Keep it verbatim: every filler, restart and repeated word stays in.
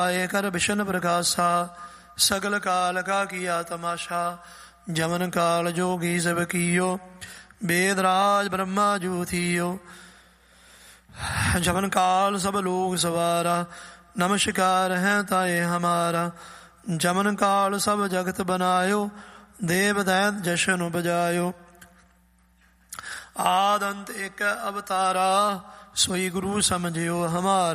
आए कर विष्णु प्रकाशा सगल काल का किया तमाशा जमन काल जोगी सब कियो वेदराज ब्रह्मा जू थियो जमन काल सब लोग सवारा नमस्कार है ताए हमारा जमन काल सब जगत बनायो देव दैत जशन बजायो आदंत एक अवतारा सोई गुरु समझियो हमारा।